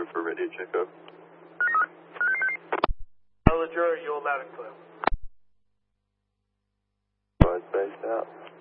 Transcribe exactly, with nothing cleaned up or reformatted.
for radio checkup. Ledra, you're loud and clear. Five spaced out.